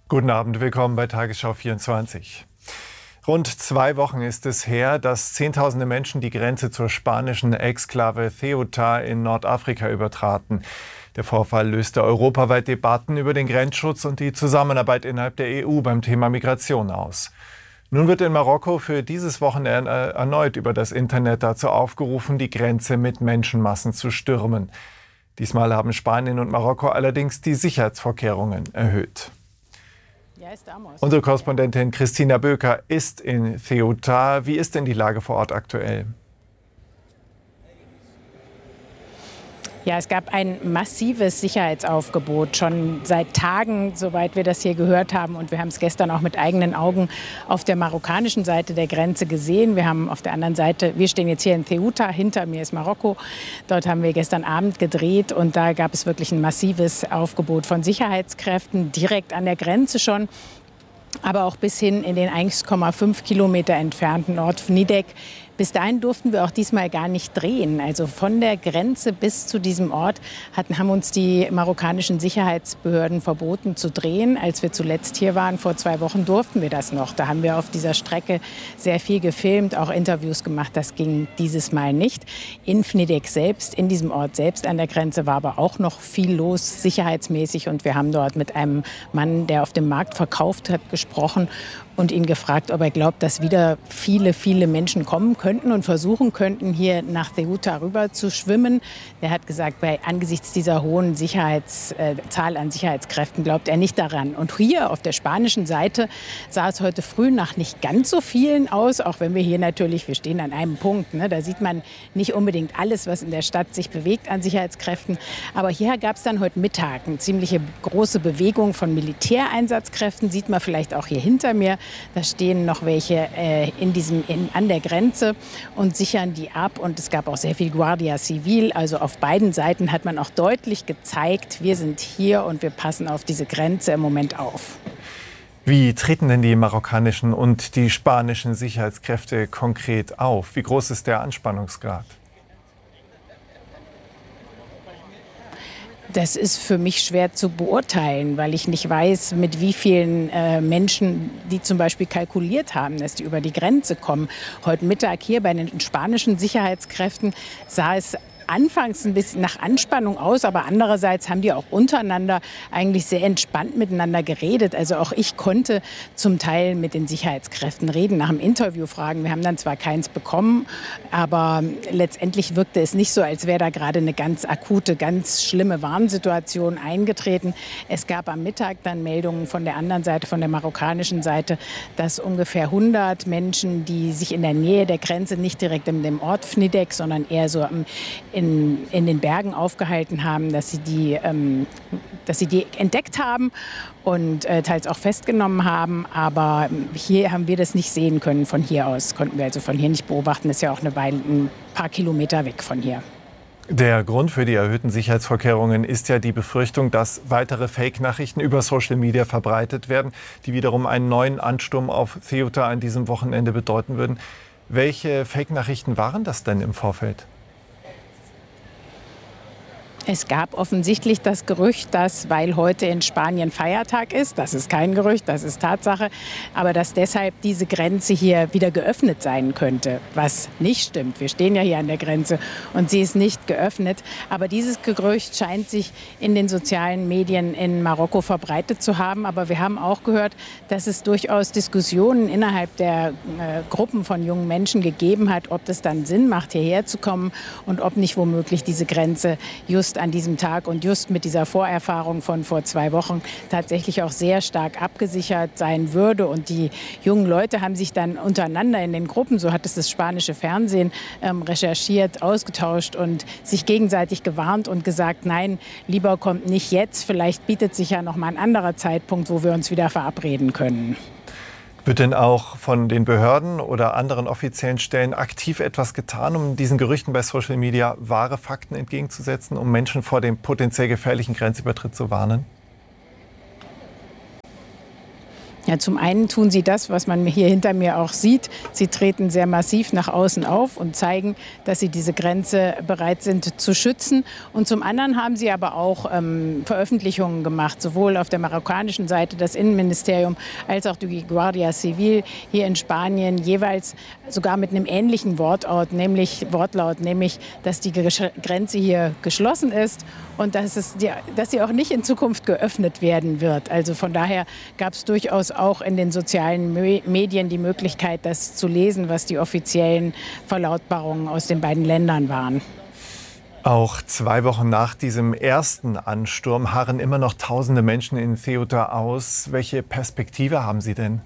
Guten Abend, willkommen bei Tagesschau 24. Rund 2 Wochen ist es her, dass Zehntausende Menschen die Grenze zur spanischen Exklave Ceuta in Nordafrika übertraten. Der Vorfall löste europaweit Debatten über den Grenzschutz und die Zusammenarbeit innerhalb der EU beim Thema Migration aus. Nun wird in Marokko für dieses Wochenende erneut über das Internet dazu aufgerufen, die Grenze mit Menschenmassen zu stürmen. Diesmal haben Spanien und Marokko allerdings die Sicherheitsvorkehrungen erhöht. Unsere Korrespondentin Christina Böker ist in Ceuta. Wie ist denn die Lage vor Ort aktuell? Ja, es gab ein massives Sicherheitsaufgebot, schon seit Tagen, soweit wir das hier gehört haben. Und wir haben es gestern auch mit eigenen Augen auf der marokkanischen Seite der Grenze gesehen. Wir haben auf der anderen Seite, wir stehen jetzt hier in Ceuta, hinter mir ist Marokko. Dort haben wir gestern Abend gedreht und da gab es wirklich ein massives Aufgebot von Sicherheitskräften, direkt an der Grenze schon. Aber auch bis hin in den 1,5 Kilometer entfernten Ort Fnidek. Bis dahin durften wir auch diesmal gar nicht drehen. Also von der Grenze bis zu diesem Ort haben uns die marokkanischen Sicherheitsbehörden verboten zu drehen. Als wir zuletzt hier waren, vor 2 Wochen, durften wir das noch. Da haben wir auf dieser Strecke sehr viel gefilmt, auch Interviews gemacht. Das ging dieses Mal nicht. In Fnidek selbst, in diesem Ort selbst an der Grenze, war aber auch noch viel los, sicherheitsmäßig. Und wir haben dort mit einem Mann, der auf dem Markt verkauft hat, gesprochen und ihn gefragt, ob er glaubt, dass wieder viele, viele Menschen kommen könnten und versuchen könnten, hier nach Ceuta rüber zu schwimmen. Der hat gesagt, angesichts dieser hohen Zahl an Sicherheitskräften glaubt er nicht daran. Und hier auf der spanischen Seite sah es heute früh nach nicht ganz so vielen aus, auch wenn wir hier natürlich, wir stehen an einem Punkt, ne, da sieht man nicht unbedingt alles, was in der Stadt sich bewegt an Sicherheitskräften. Aber hier gab es dann heute Mittag eine ziemliche große Bewegung von Militäreinsatzkräften, sieht man vielleicht auch hier hinter mir. Da stehen noch welche an der Grenze und sichern die ab. Und es gab auch sehr viel Guardia Civil. Also auf beiden Seiten hat man auch deutlich gezeigt, wir sind hier und wir passen auf diese Grenze im Moment auf. Wie treten denn die marokkanischen und die spanischen Sicherheitskräfte konkret auf? Wie groß ist der Anspannungsgrad? Das ist für mich schwer zu beurteilen, weil ich nicht weiß, mit wie vielen Menschen die zum Beispiel kalkuliert haben, dass die über die Grenze kommen. Heute Mittag hier bei den spanischen Sicherheitskräften sah es anfangs ein bisschen nach Anspannung aus, aber andererseits haben die auch untereinander eigentlich sehr entspannt miteinander geredet. Also auch ich konnte zum Teil mit den Sicherheitskräften reden, nach dem Interview fragen. Wir haben dann zwar keins bekommen, aber letztendlich wirkte es nicht so, als wäre da gerade eine ganz akute, ganz schlimme Warnsituation eingetreten. Es gab am Mittag dann Meldungen von der anderen Seite, von der marokkanischen Seite, dass ungefähr 100 Menschen, die sich in der Nähe der Grenze, nicht direkt in dem Ort Fnidek, sondern eher so in den Bergen aufgehalten haben, dass sie die entdeckt haben und teils auch festgenommen haben. Aber hier haben wir das nicht sehen können von hier aus. Konnten wir also von hier nicht beobachten. Das ist ja auch ein paar Kilometer weg von hier. Der Grund für die erhöhten Sicherheitsvorkehrungen ist ja die Befürchtung, dass weitere Fake-Nachrichten über Social Media verbreitet werden, die wiederum einen neuen Ansturm auf Ceuta an diesem Wochenende bedeuten würden. Welche Fake-Nachrichten waren das denn im Vorfeld? Es gab offensichtlich das Gerücht, dass, weil heute in Spanien Feiertag ist, das ist kein Gerücht, das ist Tatsache, aber dass deshalb diese Grenze hier wieder geöffnet sein könnte, was nicht stimmt. Wir stehen ja hier an der Grenze und sie ist nicht geöffnet. Aber dieses Gerücht scheint sich in den sozialen Medien in Marokko verbreitet zu haben. Aber wir haben auch gehört, dass es durchaus Diskussionen innerhalb der Gruppen von jungen Menschen gegeben hat, ob es dann Sinn macht, hierher zu kommen und ob nicht womöglich diese Grenze just an diesem Tag und just mit dieser Vorerfahrung von vor 2 Wochen tatsächlich auch sehr stark abgesichert sein würde. Und die jungen Leute haben sich dann untereinander in den Gruppen, so hat es das spanische Fernsehen recherchiert, ausgetauscht und sich gegenseitig gewarnt und gesagt, nein, lieber kommt nicht jetzt, vielleicht bietet sich ja noch mal ein anderer Zeitpunkt, wo wir uns wieder verabreden können. Wird denn auch von den Behörden oder anderen offiziellen Stellen aktiv etwas getan, um diesen Gerüchten bei Social Media wahre Fakten entgegenzusetzen, um Menschen vor dem potenziell gefährlichen Grenzübertritt zu warnen? Ja, zum einen tun sie das, was man hier hinter mir auch sieht. Sie treten sehr massiv nach außen auf und zeigen, dass sie diese Grenze bereit sind zu schützen. Und zum anderen haben sie aber auch Veröffentlichungen gemacht, sowohl auf der marokkanischen Seite, das Innenministerium, als auch die Guardia Civil hier in Spanien, jeweils sogar mit einem ähnlichen Wortlaut, nämlich, dass die Grenze hier geschlossen ist und dass sie auch nicht in Zukunft geöffnet werden wird. Also von daher gab es durchaus auch in den sozialen Medien die Möglichkeit, das zu lesen, was die offiziellen Verlautbarungen aus den beiden Ländern waren. Auch 2 Wochen nach diesem ersten Ansturm harren immer noch tausende Menschen in Ceuta aus. Welche Perspektive haben Sie denn?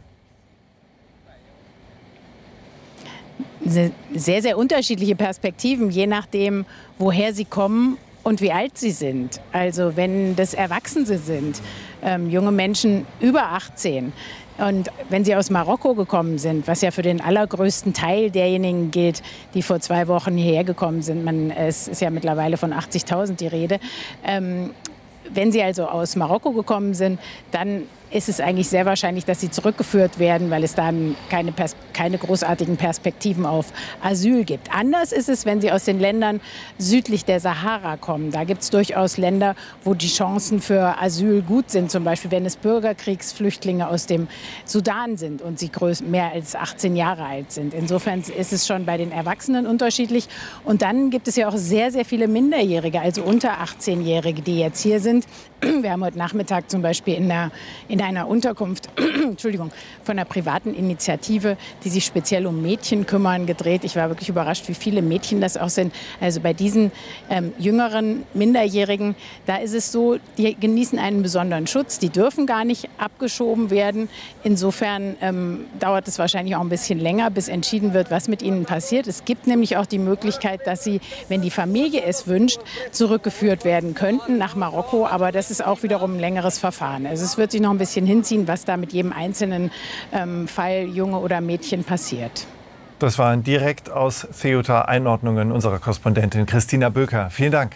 Sehr, sehr unterschiedliche Perspektiven, je nachdem, woher sie kommen und wie alt sie sind. Also wenn das Erwachsene sind, junge Menschen über 18. Und wenn sie aus Marokko gekommen sind, was ja für den allergrößten Teil derjenigen gilt, die vor 2 Wochen hierher gekommen sind, es ist ja mittlerweile von 80.000 die Rede, wenn sie also aus Marokko gekommen sind, dann ist es eigentlich sehr wahrscheinlich, dass sie zurückgeführt werden, weil es dann keine großartigen Perspektiven auf Asyl gibt. Anders ist es, wenn sie aus den Ländern südlich der Sahara kommen. Da gibt es durchaus Länder, wo die Chancen für Asyl gut sind. Zum Beispiel, wenn es Bürgerkriegsflüchtlinge aus dem Sudan sind und sie mehr als 18 Jahre alt sind. Insofern ist es schon bei den Erwachsenen unterschiedlich. Und dann gibt es ja auch sehr, sehr viele Minderjährige, also unter 18-Jährige, die jetzt hier sind. Wir haben heute Nachmittag zum Beispiel in einer Unterkunft Entschuldigung, von einer privaten Initiative, die sich speziell um Mädchen kümmern, gedreht. Ich war wirklich überrascht, wie viele Mädchen das auch sind. Also bei diesen jüngeren Minderjährigen, da ist es so, die genießen einen besonderen Schutz. Die dürfen gar nicht abgeschoben werden. Insofern dauert es wahrscheinlich auch ein bisschen länger, bis entschieden wird, was mit ihnen passiert. Es gibt nämlich auch die Möglichkeit, dass sie, wenn die Familie es wünscht, zurückgeführt werden könnten nach Marokko. Aber das ist auch wiederum ein längeres Verfahren. Also es wird sich noch ein bisschen hinziehen, was da mit jedem einzelnen Fall, Junge oder Mädchen, passiert. Das waren direkt aus Ceuta Einordnungen unserer Korrespondentin Christina Böker. Vielen Dank.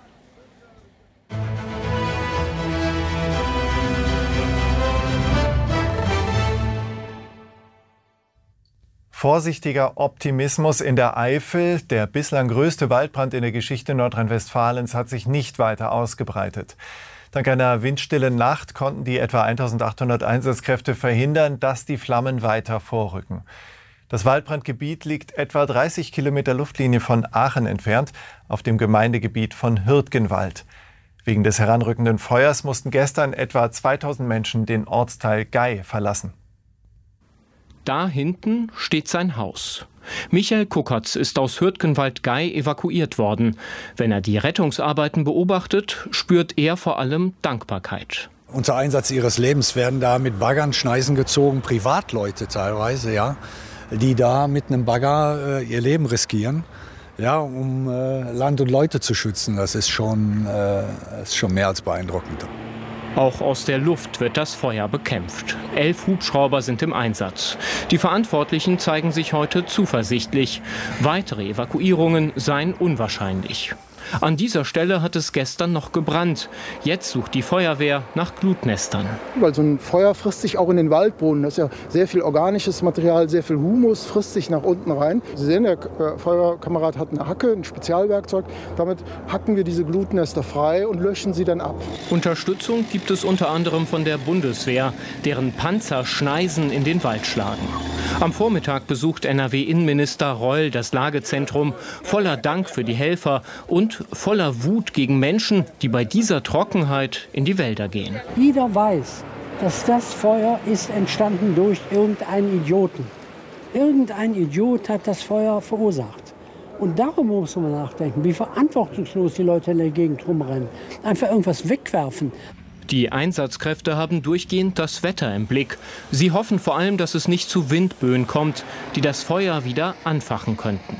Vorsichtiger Optimismus in der Eifel. Der bislang größte Waldbrand in der Geschichte Nordrhein-Westfalens hat sich nicht weiter ausgebreitet. Dank einer windstillen Nacht konnten die etwa 1800 Einsatzkräfte verhindern, dass die Flammen weiter vorrücken. Das Waldbrandgebiet liegt etwa 30 Kilometer Luftlinie von Aachen entfernt, auf dem Gemeindegebiet von Hürtgenwald. Wegen des heranrückenden Feuers mussten gestern etwa 2000 Menschen den Ortsteil Gay verlassen. Da hinten steht sein Haus. Michael Kuckertz ist aus Hürtgenwald-Gay evakuiert worden. Wenn er die Rettungsarbeiten beobachtet, spürt er vor allem Dankbarkeit. Unter Einsatz ihres Lebens werden da mit Baggern Schneisen gezogen, Privatleute teilweise, ja, die da mit einem Bagger ihr Leben riskieren, ja, um Land und Leute zu schützen. Das ist schon mehr als beeindruckend. Auch aus der Luft wird das Feuer bekämpft. 11 Hubschrauber sind im Einsatz. Die Verantwortlichen zeigen sich heute zuversichtlich. Weitere Evakuierungen seien unwahrscheinlich. An dieser Stelle hat es gestern noch gebrannt. Jetzt sucht die Feuerwehr nach Glutnestern. Weil so ein Feuer frisst sich auch in den Waldboden. Das ist ja sehr viel organisches Material, sehr viel Humus frisst sich nach unten rein. Sie sehen, der Feuerkamerad hat eine Hacke, ein Spezialwerkzeug. Damit hacken wir diese Glutnester frei und löschen sie dann ab. Unterstützung gibt es unter anderem von der Bundeswehr, deren Panzer Schneisen in den Wald schlagen. Am Vormittag besucht NRW-Innenminister Reul das Lagezentrum, voller Dank für die Helfer und voller Wut gegen Menschen, die bei dieser Trockenheit in die Wälder gehen. Jeder weiß, dass das Feuer ist entstanden durch irgendeinen Idioten. Irgendein Idiot hat das Feuer verursacht. Und darum muss man nachdenken, wie verantwortungslos die Leute in der Gegend rumrennen. Einfach irgendwas wegwerfen. Die Einsatzkräfte haben durchgehend das Wetter im Blick. Sie hoffen vor allem, dass es nicht zu Windböen kommt, die das Feuer wieder anfachen könnten.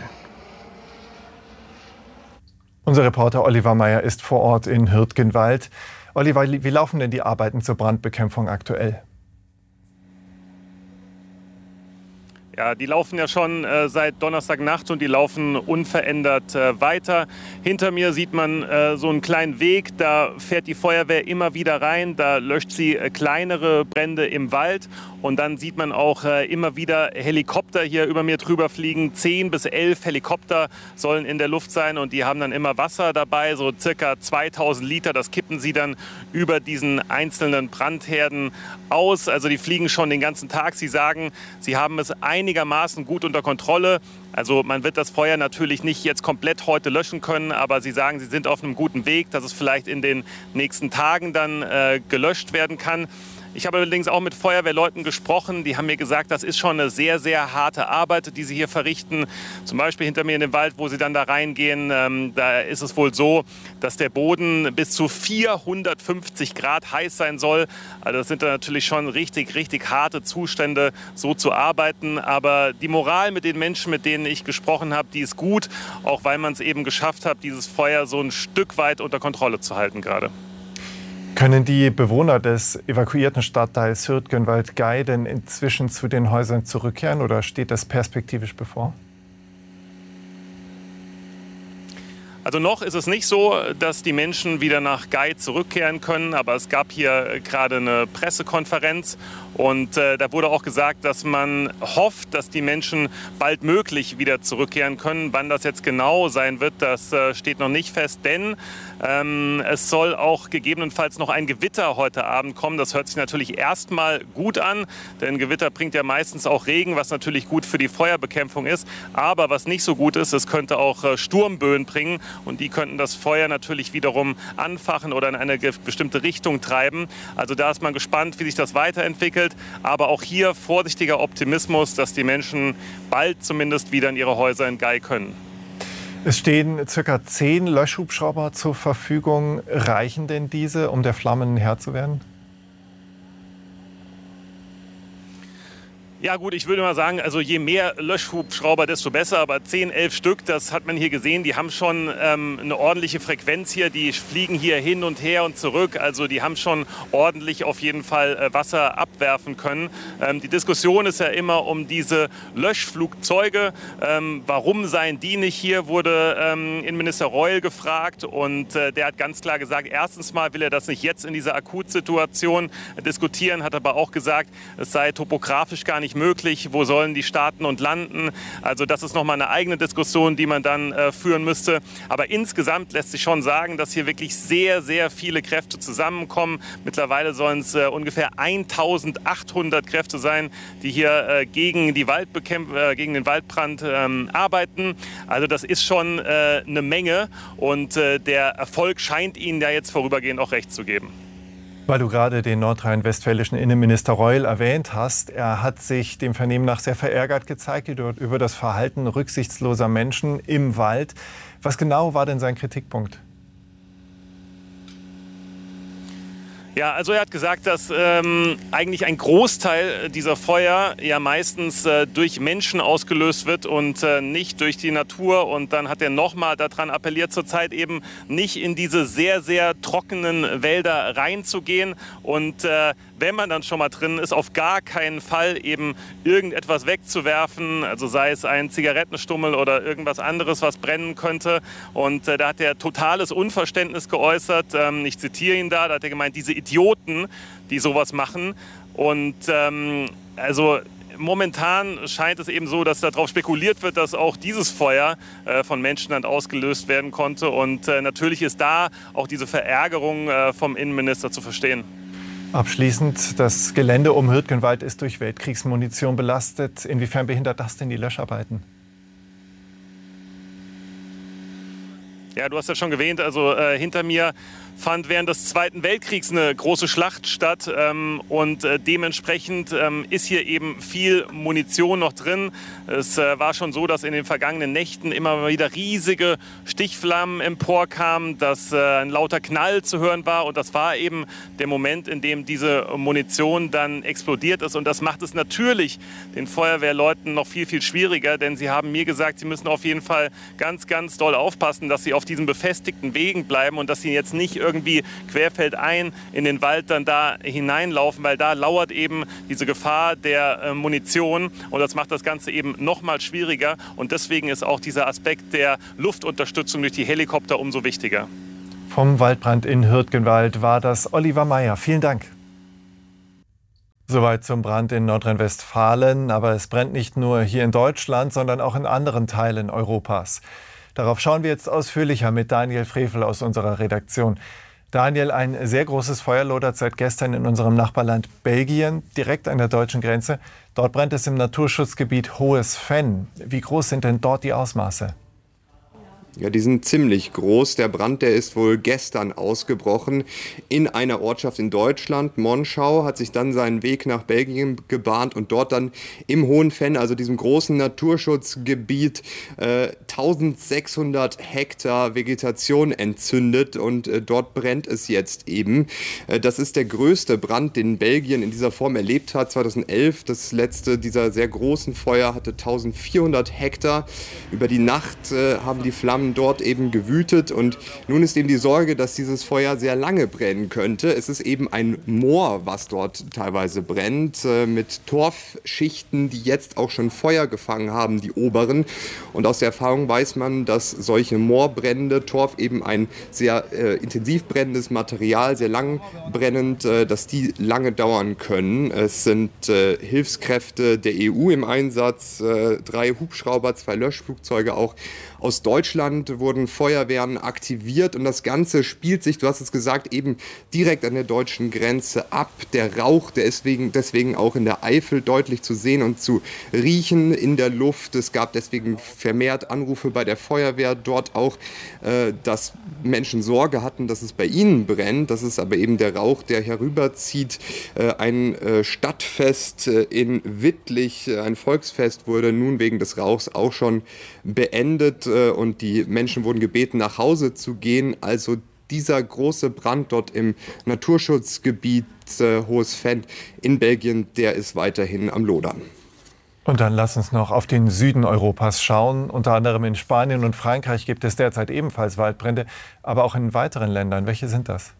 Unser Reporter Oliver Meyer ist vor Ort in Hürtgenwald. Oliver, wie laufen denn die Arbeiten zur Brandbekämpfung aktuell? Ja, die laufen ja schon seit Donnerstagnacht und die laufen unverändert weiter. Hinter mir sieht man so einen kleinen Weg, da fährt die Feuerwehr immer wieder rein, da löscht sie kleinere Brände im Wald und dann sieht man auch immer wieder Helikopter hier über mir drüber fliegen. 10 bis 11 Helikopter sollen in der Luft sein und die haben dann immer Wasser dabei, so circa 2000 Liter, das kippen sie dann über diesen einzelnen Brandherden aus. Also die fliegen schon den ganzen Tag. Sie sagen, sie haben es einigermaßen gut unter Kontrolle. Also man wird das Feuer natürlich nicht jetzt komplett heute löschen können, aber sie sagen, sie sind auf einem guten Weg, dass es vielleicht in den nächsten Tagen dann gelöscht werden kann. Ich habe allerdings auch mit Feuerwehrleuten gesprochen, die haben mir gesagt, das ist schon eine sehr, sehr harte Arbeit, die sie hier verrichten. Zum Beispiel hinter mir in den Wald, wo sie dann da reingehen, da ist es wohl so, dass der Boden bis zu 450 Grad heiß sein soll. Also das sind dann natürlich schon richtig, richtig harte Zustände, so zu arbeiten. Aber die Moral mit den Menschen, mit denen ich gesprochen habe, die ist gut, auch weil man es eben geschafft hat, dieses Feuer so ein Stück weit unter Kontrolle zu halten gerade. Können die Bewohner des evakuierten Stadtteils Hürtgenwald-Gey denn inzwischen zu den Häusern zurückkehren oder steht das perspektivisch bevor? Also noch ist es nicht so, dass die Menschen wieder nach Gey zurückkehren können, aber es gab hier gerade eine Pressekonferenz und da wurde auch gesagt, dass man hofft, dass die Menschen baldmöglich wieder zurückkehren können. Wann das jetzt genau sein wird, das steht noch nicht fest, denn es soll auch gegebenenfalls noch ein Gewitter heute Abend kommen. Das hört sich natürlich erstmal gut an, denn Gewitter bringt ja meistens auch Regen, was natürlich gut für die Feuerbekämpfung ist. Aber was nicht so gut ist, es könnte auch Sturmböen bringen und die könnten das Feuer natürlich wiederum anfachen oder in eine bestimmte Richtung treiben. Also da ist man gespannt, wie sich das weiterentwickelt. Aber auch hier vorsichtiger Optimismus, dass die Menschen bald zumindest wieder in ihre Häuser in Gey können. Es stehen ca. 10 Löschhubschrauber zur Verfügung. Reichen denn diese, um der Flammen Herr zu werden? Ja gut, ich würde mal sagen, also je mehr Löschhubschrauber, desto besser. Aber 10, 11 Stück, das hat man hier gesehen, die haben schon eine ordentliche Frequenz hier. Die fliegen hier hin und her und zurück. Also die haben schon ordentlich auf jeden Fall Wasser abwerfen können. Die Diskussion ist ja immer um diese Löschflugzeuge. Warum seien die nicht hier, wurde Innenminister Reul gefragt. Und der hat ganz klar gesagt, erstens mal will er das nicht jetzt in dieser Akutsituation diskutieren, hat aber auch gesagt, es sei topografisch gar nicht möglich, wo sollen die starten und landen. Also das ist nochmal eine eigene Diskussion, die man dann führen müsste. Aber insgesamt lässt sich schon sagen, dass hier wirklich sehr, sehr viele Kräfte zusammenkommen. Mittlerweile sollen es ungefähr 1800 Kräfte sein, die hier gegen den Waldbrand arbeiten. Also das ist schon eine Menge und der Erfolg scheint Ihnen ja jetzt vorübergehend auch recht zu geben. Weil du gerade den nordrhein-westfälischen Innenminister Reul erwähnt hast, er hat sich dem Vernehmen nach sehr verärgert gezeigt über das Verhalten rücksichtsloser Menschen im Wald. Was genau war denn sein Kritikpunkt? Ja, also er hat gesagt, dass eigentlich ein Großteil dieser Feuer ja meistens durch Menschen ausgelöst wird und nicht durch die Natur. Und dann hat er nochmal daran appelliert, zurzeit eben nicht in diese sehr, sehr trockenen Wälder reinzugehen. Und wenn man dann schon mal drin ist, auf gar keinen Fall eben irgendetwas wegzuwerfen, also sei es ein Zigarettenstummel oder irgendwas anderes, was brennen könnte. Und da hat er totales Unverständnis geäußert. Ich zitiere ihn da hat er gemeint, diese Idioten, die sowas machen. Und also momentan scheint es eben so, dass darauf spekuliert wird, dass auch dieses Feuer von Menschen dann ausgelöst werden konnte. Und natürlich ist da auch diese Verärgerung vom Innenminister zu verstehen. Abschließend, das Gelände um Hürtgenwald ist durch Weltkriegsmunition belastet. Inwiefern behindert das denn die Löscharbeiten? Ja, du hast ja schon erwähnt, also hinter mir fand während des Zweiten Weltkriegs eine große Schlacht statt und dementsprechend ist hier eben viel Munition noch drin. Es war schon so, dass in den vergangenen Nächten immer wieder riesige Stichflammen emporkamen, dass ein lauter Knall zu hören war und das war eben der Moment, in dem diese Munition dann explodiert ist und das macht es natürlich den Feuerwehrleuten noch viel, viel schwieriger, denn sie haben mir gesagt, sie müssen auf jeden Fall ganz, ganz doll aufpassen, dass sie auf diesen befestigten Wegen bleiben und dass sie jetzt nicht irgendwie querfeldein in den Wald dann da hineinlaufen, weil da lauert eben diese Gefahr der Munition und das macht das Ganze eben noch mal schwieriger und deswegen ist auch dieser Aspekt der Luftunterstützung durch die Helikopter umso wichtiger. Vom Waldbrand in Hürtgenwald war das Oliver Meyer. Vielen Dank. Soweit zum Brand in Nordrhein-Westfalen. Aber es brennt nicht nur hier in Deutschland, sondern auch in anderen Teilen Europas. Darauf schauen wir jetzt ausführlicher mit Daniel Frevel aus unserer Redaktion. Daniel, ein sehr großes Feuer lodert seit gestern in unserem Nachbarland Belgien, direkt an der deutschen Grenze. Dort brennt es im Naturschutzgebiet Hohes Venn. Wie groß sind denn dort die Ausmaße? Ja, die sind ziemlich groß. Der Brand, der ist wohl gestern ausgebrochen in einer Ortschaft in Deutschland. Monschau hat sich dann seinen Weg nach Belgien gebahnt und dort dann im Hohen Venn, also diesem großen Naturschutzgebiet, 1600 Hektar Vegetation entzündet und dort brennt es jetzt eben. Das ist der größte Brand, den Belgien in dieser Form erlebt hat. 2011, das letzte dieser sehr großen Feuer, hatte 1400 Hektar. Über die Nacht haben die Flammen dort eben gewütet und nun ist eben die Sorge, dass dieses Feuer sehr lange brennen könnte. Es ist eben ein Moor, was dort teilweise brennt, mit Torfschichten, die jetzt auch schon Feuer gefangen haben, die oberen. Und aus der Erfahrung weiß man, dass solche Moorbrände, Torf eben ein sehr intensiv brennendes Material, sehr lang brennend, dass die lange dauern können. Es sind Hilfskräfte der EU im Einsatz, 3 Hubschrauber, 2 Löschflugzeuge auch. Aus Deutschland wurden Feuerwehren aktiviert und das Ganze spielt sich, du hast es gesagt, eben direkt an der deutschen Grenze ab. Der Rauch, der ist deswegen auch in der Eifel deutlich zu sehen und zu riechen in der Luft. Es gab deswegen vermehrt Anrufe bei der Feuerwehr dort auch, dass Menschen Sorge hatten, dass es bei ihnen brennt. Das ist aber eben der Rauch, der herüberzieht. Ein Stadtfest in Wittlich, ein Volksfest, wurde nun wegen des Rauchs auch schon beendet und die Menschen wurden gebeten, nach Hause zu gehen. Also dieser große Brand dort im Naturschutzgebiet Hohes Venn in Belgien, der ist weiterhin am Lodern. Und dann lass uns noch auf den Süden Europas schauen. Unter anderem in Spanien und Frankreich gibt es derzeit ebenfalls Waldbrände, aber auch in weiteren Ländern. Welche sind das?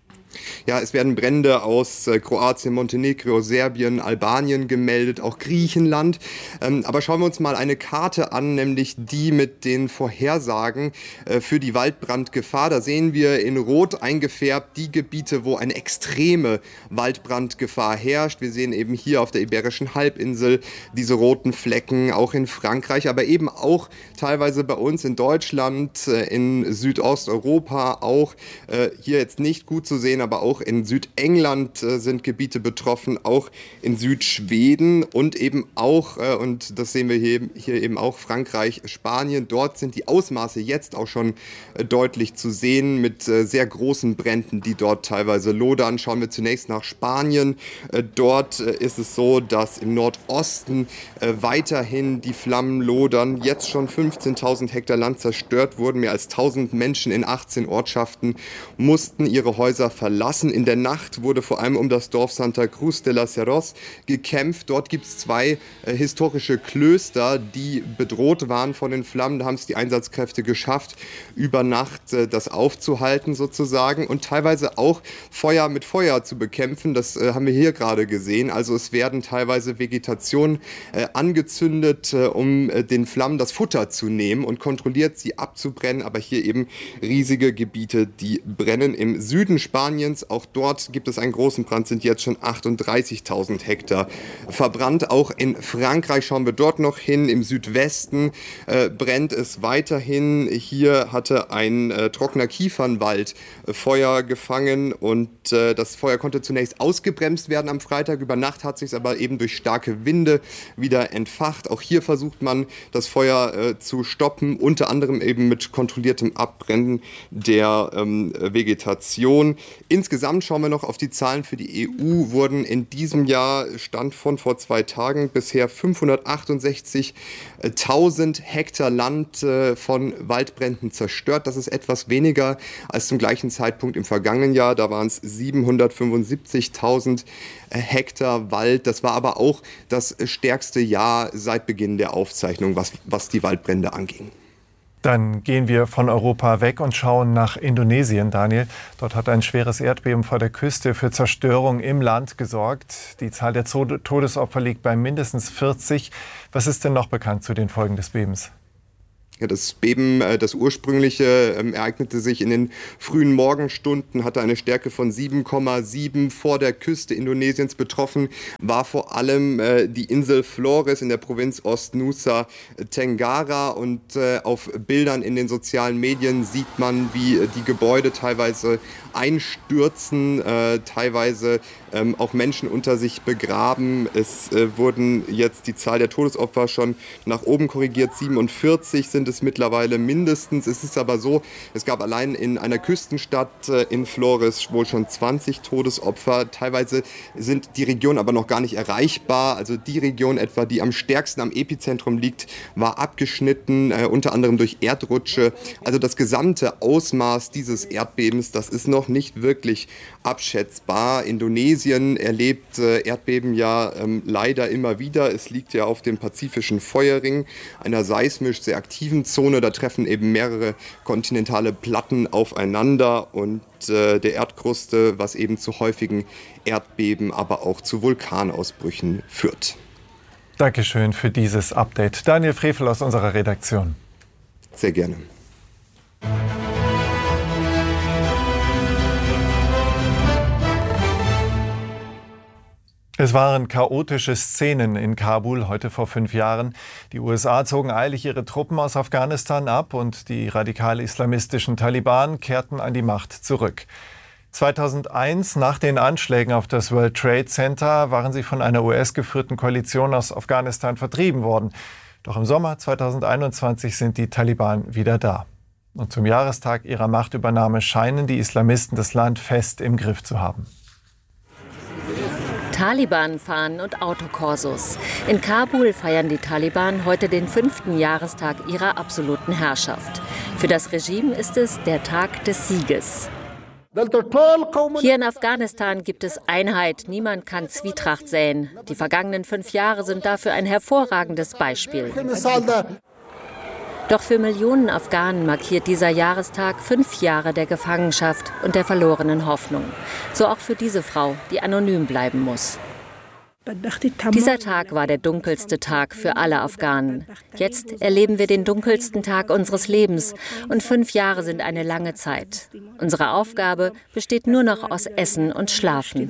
Ja, es werden Brände aus Kroatien, Montenegro, Serbien, Albanien gemeldet, auch Griechenland. Aber schauen wir uns mal eine Karte an, nämlich die mit den Vorhersagen für die Waldbrandgefahr. Da sehen wir in Rot eingefärbt die Gebiete, wo eine extreme Waldbrandgefahr herrscht. Wir sehen eben hier auf der Iberischen Halbinsel diese roten Flecken, auch in Frankreich, aber eben auch teilweise bei uns in Deutschland, in Südosteuropa, auch hier jetzt nicht gut zu sehen, aber auch in Südengland sind Gebiete betroffen, auch in Südschweden und eben auch, und das sehen wir hier eben auch, Frankreich, Spanien. Dort sind die Ausmaße jetzt auch schon deutlich zu sehen mit sehr großen Bränden, die dort teilweise lodern. Schauen wir zunächst nach Spanien. Dort ist es so, dass im Nordosten weiterhin die Flammen lodern. Jetzt schon 15.000 Hektar Land zerstört wurden. Mehr als 1.000 Menschen in 18 Ortschaften mussten ihre Häuser verlassen. In der Nacht wurde vor allem um das Dorf Santa Cruz de las Heras gekämpft. Dort gibt es 2 historische Klöster, die bedroht waren von den Flammen. Da haben es die Einsatzkräfte geschafft, über Nacht das aufzuhalten sozusagen und teilweise auch Feuer mit Feuer zu bekämpfen. Das haben wir hier gerade gesehen. Also es werden teilweise Vegetation angezündet, um den Flammen das Futter zu nehmen und kontrolliert sie abzubrennen. Aber hier eben riesige Gebiete, die brennen. Im Süden Spaniens, auch dort gibt es einen großen Brand, sind jetzt schon 38.000 Hektar verbrannt. Auch in Frankreich schauen wir dort noch hin. Im Südwesten brennt es weiterhin. Hier hatte ein trockener Kiefernwald Feuer gefangen und das Feuer konnte zunächst ausgebremst werden am Freitag. Über Nacht hat sich es aber eben durch starke Winde wieder entfacht. Auch hier versucht man, das Feuer zu stoppen, unter anderem eben mit kontrolliertem Abbrennen der Vegetation. Insgesamt schauen wir noch auf die Zahlen für die EU, wurden in diesem Jahr, Stand von vor 2 Tagen, bisher 568.000 Hektar Land von Waldbränden zerstört. Das ist etwas weniger als zum gleichen Zeitpunkt im vergangenen Jahr. Da waren es 775.000 Hektar Wald. Das war aber auch das stärkste Jahr seit Beginn der Aufzeichnung, was die Waldbrände anging. Dann gehen wir von Europa weg und schauen nach Indonesien, Daniel. Dort hat ein schweres Erdbeben vor der Küste für Zerstörung im Land gesorgt. Die Zahl der Todesopfer liegt bei mindestens 40. Was ist denn noch bekannt zu den Folgen des Bebens? Ja, das Beben, das ursprüngliche, ereignete sich in den frühen Morgenstunden, hatte eine Stärke von 7,7 vor der Küste Indonesiens. Betroffen war vor allem die Insel Flores in der Provinz Ostnusa Tenggara. Und auf Bildern in den sozialen Medien sieht man, wie die Gebäude teilweise einstürzen, teilweise auch Menschen unter sich begraben. Es wurden jetzt die Zahl der Todesopfer schon nach oben korrigiert. 47 sind es mittlerweile mindestens. Es ist aber so, es gab allein in einer Küstenstadt in Flores wohl schon 20 Todesopfer. Teilweise sind die Regionen aber noch gar nicht erreichbar. Also die Region etwa, die am stärksten am Epizentrum liegt, war abgeschnitten, unter anderem durch Erdrutsche. Also das gesamte Ausmaß dieses Erdbebens, das ist noch nicht wirklich abschätzbar. Indonesien erlebt Erdbeben ja leider immer wieder. Es liegt ja auf dem pazifischen Feuerring, einer seismisch sehr aktiven Zone. Da treffen eben mehrere kontinentale Platten aufeinander und der Erdkruste, was eben zu häufigen Erdbeben, aber auch zu Vulkanausbrüchen führt. Dankeschön für dieses Update. Daniel Frevel aus unserer Redaktion. Sehr gerne. Es waren chaotische Szenen in Kabul heute vor 5 Jahren. Die USA zogen eilig ihre Truppen aus Afghanistan ab und die radikal-islamistischen Taliban kehrten an die Macht zurück. 2001, nach den Anschlägen auf das World Trade Center, waren sie von einer US-geführten Koalition aus Afghanistan vertrieben worden. Doch im Sommer 2021 sind die Taliban wieder da. Und zum Jahrestag ihrer Machtübernahme scheinen die Islamisten das Land fest im Griff zu haben. Taliban-Fahnen und Autokorsos. In Kabul feiern die Taliban heute den 5. Jahrestag ihrer absoluten Herrschaft. Für das Regime ist es der Tag des Sieges. Hier in Afghanistan gibt es Einheit, niemand kann Zwietracht säen. Die vergangenen 5 Jahre sind dafür ein hervorragendes Beispiel. Doch für Millionen Afghanen markiert dieser Jahrestag 5 Jahre der Gefangenschaft und der verlorenen Hoffnung. So auch für diese Frau, die anonym bleiben muss. Dieser Tag war der dunkelste Tag für alle Afghanen. Jetzt erleben wir den dunkelsten Tag unseres Lebens und 5 Jahre sind eine lange Zeit. Unsere Aufgabe besteht nur noch aus Essen und Schlafen.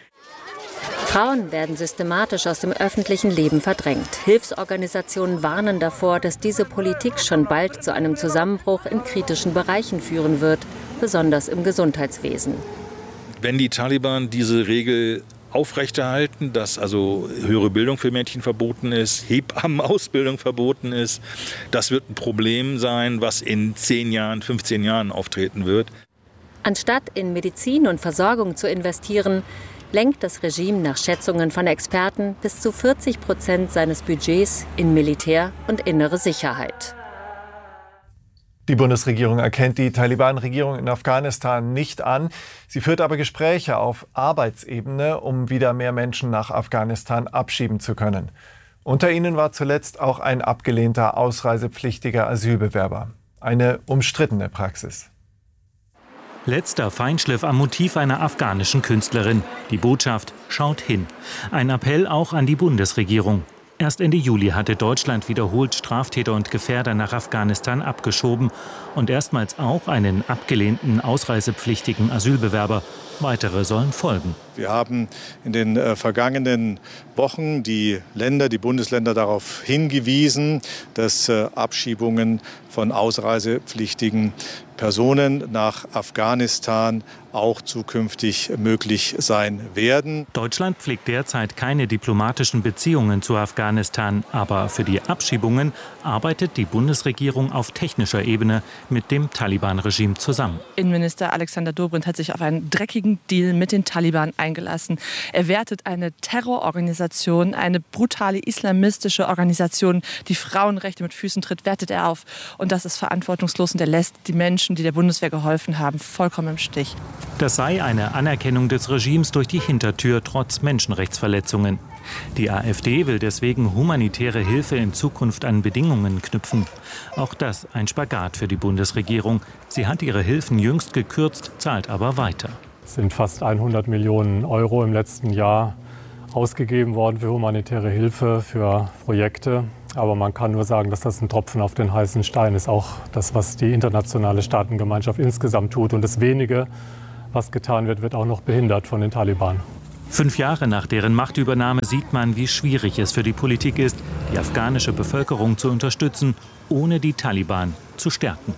Frauen werden systematisch aus dem öffentlichen Leben verdrängt. Hilfsorganisationen warnen davor, dass diese Politik schon bald zu einem Zusammenbruch in kritischen Bereichen führen wird, besonders im Gesundheitswesen. Wenn die Taliban diese Regel aufrechterhalten, dass also höhere Bildung für Mädchen verboten ist, Hebammenausbildung verboten ist, das wird ein Problem sein, was in 10 Jahren, 15 Jahren auftreten wird. Anstatt in Medizin und Versorgung zu investieren, lenkt das Regime nach Schätzungen von Experten bis zu 40% seines Budgets in Militär und innere Sicherheit. Die Bundesregierung erkennt die Taliban-Regierung in Afghanistan nicht an. Sie führt aber Gespräche auf Arbeitsebene, um wieder mehr Menschen nach Afghanistan abschieben zu können. Unter ihnen war zuletzt auch ein abgelehnter ausreisepflichtiger Asylbewerber. Eine umstrittene Praxis. Letzter Feinschliff am Motiv einer afghanischen Künstlerin. Die Botschaft: Schaut hin. Ein Appell auch an die Bundesregierung. Erst Ende Juli hatte Deutschland wiederholt Straftäter und Gefährder nach Afghanistan abgeschoben und erstmals auch einen abgelehnten ausreisepflichtigen Asylbewerber. Weitere sollen folgen. Wir haben in den vergangenen Wochen die Bundesländer darauf hingewiesen, dass Abschiebungen von ausreisepflichtigen Personen nach Afghanistan auch zukünftig möglich sein werden. Deutschland pflegt derzeit keine diplomatischen Beziehungen zu Afghanistan. Aber für die Abschiebungen arbeitet die Bundesregierung auf technischer Ebene mit dem Taliban-Regime zusammen. Innenminister Alexander Dobrindt hat sich auf einen dreckigen Deal mit den Taliban eingelassen. eingelassen. Er wertet eine Terrororganisation, eine brutale islamistische Organisation, die Frauenrechte mit Füßen tritt, wertet er auf. Und das ist verantwortungslos und er lässt die Menschen, die der Bundeswehr geholfen haben, vollkommen im Stich. Das sei eine Anerkennung des Regimes durch die Hintertür trotz Menschenrechtsverletzungen. Die AfD will deswegen humanitäre Hilfe in Zukunft an Bedingungen knüpfen. Auch das ein Spagat für die Bundesregierung. Sie hat ihre Hilfen jüngst gekürzt, zahlt aber weiter. Es sind fast 100 Millionen Euro im letzten Jahr ausgegeben worden für humanitäre Hilfe, für Projekte. Aber man kann nur sagen, dass das ein Tropfen auf den heißen Stein ist. Auch das, was die internationale Staatengemeinschaft insgesamt tut. Und das Wenige, was getan wird, wird auch noch behindert von den Taliban. 5 Jahre nach deren Machtübernahme sieht man, wie schwierig es für die Politik ist, die afghanische Bevölkerung zu unterstützen, ohne die Taliban zu stärken.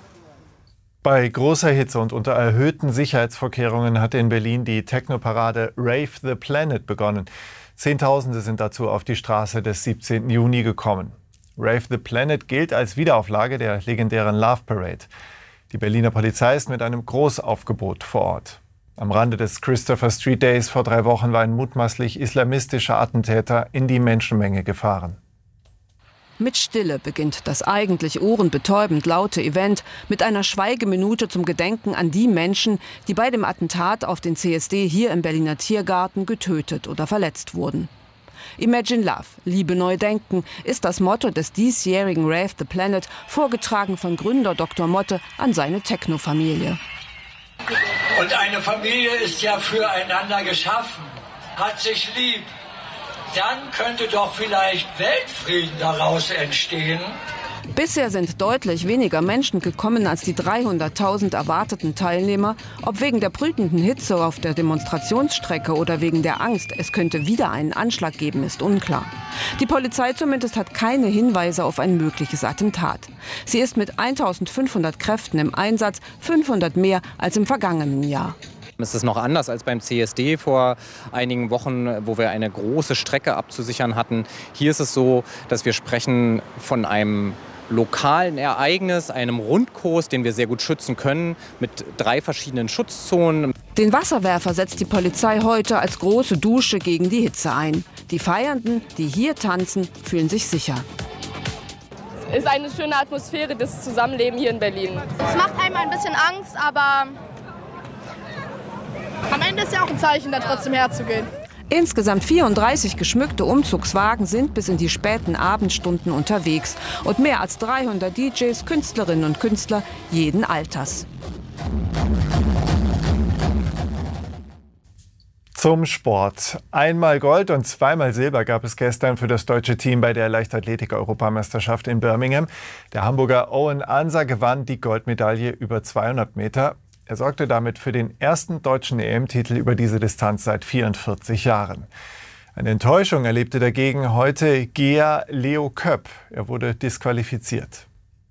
Bei großer Hitze und unter erhöhten Sicherheitsvorkehrungen hat in Berlin die Techno-Parade Rave the Planet begonnen. Zehntausende sind dazu auf die Straße des 17. Juni gekommen. Rave the Planet gilt als Wiederauflage der legendären Love Parade. Die Berliner Polizei ist mit einem Großaufgebot vor Ort. Am Rande des Christopher Street Days vor 3 Wochen war ein mutmaßlich islamistischer Attentäter in die Menschenmenge gefahren. Mit Stille beginnt das eigentlich ohrenbetäubend laute Event mit einer Schweigeminute zum Gedenken an die Menschen, die bei dem Attentat auf den CSD hier im Berliner Tiergarten getötet oder verletzt wurden. Imagine Love, Liebe neu denken, ist das Motto des diesjährigen Rave the Planet, vorgetragen von Gründer Dr. Motte an seine Techno-Familie. Und eine Familie ist ja füreinander geschaffen, hat sich lieb. Dann könnte doch vielleicht Weltfrieden daraus entstehen. Bisher sind deutlich weniger Menschen gekommen als die 300.000 erwarteten Teilnehmer. Ob wegen der brütenden Hitze auf der Demonstrationsstrecke oder wegen der Angst, es könnte wieder einen Anschlag geben, ist unklar. Die Polizei zumindest hat keine Hinweise auf ein mögliches Attentat. Sie ist mit 1.500 Kräften im Einsatz, 500 mehr als im vergangenen Jahr. Es ist noch anders als beim CSD vor einigen Wochen, wo wir eine große Strecke abzusichern hatten. Hier ist es so, dass wir sprechen von einem lokalen Ereignis, einem Rundkurs, den wir sehr gut schützen können, mit 3 verschiedenen Schutzzonen. Den Wasserwerfer setzt die Polizei heute als große Dusche gegen die Hitze ein. Die Feiernden, die hier tanzen, fühlen sich sicher. Es ist eine schöne Atmosphäre, das Zusammenleben hier in Berlin. Es macht einem ein bisschen Angst, aber am Ende ist ja auch ein Zeichen, da trotzdem herzugehen. Insgesamt 34 geschmückte Umzugswagen sind bis in die späten Abendstunden unterwegs. Und mehr als 300 DJs, Künstlerinnen und Künstler jeden Alters. Zum Sport. Einmal Gold und zweimal Silber gab es gestern für das deutsche Team bei der Leichtathletik-Europameisterschaft in Birmingham. Der Hamburger Owen Ansa gewann die Goldmedaille über 200 Meter. Er sorgte damit für den ersten deutschen EM-Titel über diese Distanz seit 44 Jahren. Eine Enttäuschung erlebte dagegen heute Geher Leo Köpp. Er wurde disqualifiziert.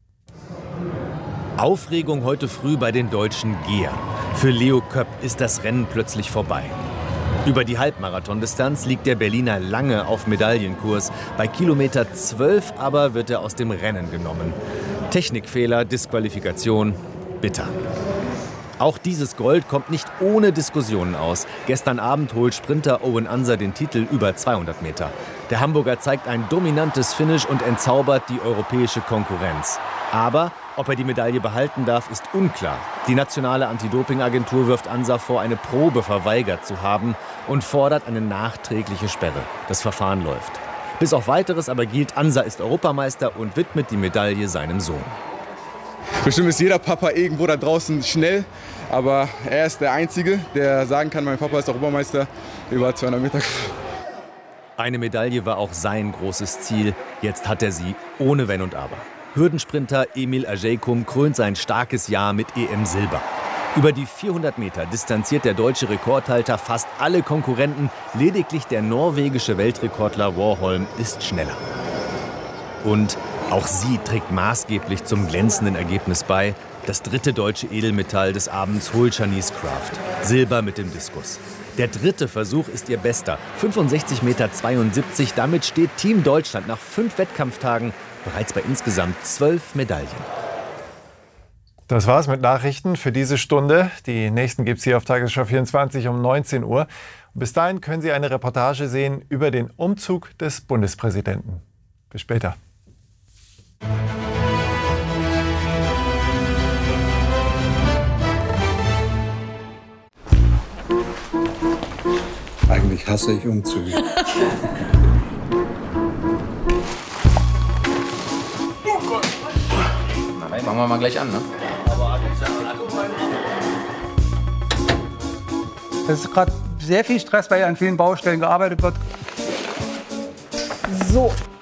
Aufregung heute früh bei den deutschen Gehern. Für Leo Köpp ist das Rennen plötzlich vorbei. Über die Halbmarathondistanz liegt der Berliner lange auf Medaillenkurs. Bei Kilometer 12 aber wird er aus dem Rennen genommen. Technikfehler, Disqualifikation, bitter. Auch dieses Gold kommt nicht ohne Diskussionen aus. Gestern Abend holt Sprinter Owen Ansa den Titel über 200 Meter. Der Hamburger zeigt ein dominantes Finish und entzaubert die europäische Konkurrenz. Aber ob er die Medaille behalten darf, ist unklar. Die nationale Anti-Doping-Agentur wirft Ansa vor, eine Probe verweigert zu haben und fordert eine nachträgliche Sperre. Das Verfahren läuft. Bis auf Weiteres aber gilt, Ansa ist Europameister und widmet die Medaille seinem Sohn. Bestimmt ist jeder Papa irgendwo da draußen schnell, aber er ist der Einzige, der sagen kann, mein Papa ist Europameister über 200 Meter. Eine Medaille war auch sein großes Ziel. Jetzt hat er sie ohne Wenn und Aber. Hürdensprinter Emil Ajaykum krönt sein starkes Jahr mit EM-Silber. Über die 400 Meter distanziert der deutsche Rekordhalter fast alle Konkurrenten. Lediglich der norwegische Weltrekordler Warholm ist schneller. Und auch sie trägt maßgeblich zum glänzenden Ergebnis bei. Das 3. deutsche Edelmetall des Abends holt Shanice Kraft. Silber mit dem Diskus. Der 3. Versuch ist ihr bester. 65,72 Meter. Damit steht Team Deutschland nach 5 Wettkampftagen bereits bei insgesamt 12 Medaillen. Das war's mit Nachrichten für diese Stunde. Die nächsten gibt's hier auf Tagesschau 24 um 19 Uhr. Bis dahin können Sie eine Reportage sehen über den Umzug des Bundespräsidenten. Bis später. Eigentlich hasse ich Umzüge. Fangen wir mal gleich an, ne? Es ist gerade sehr viel Stress, weil an vielen Baustellen gearbeitet wird. So.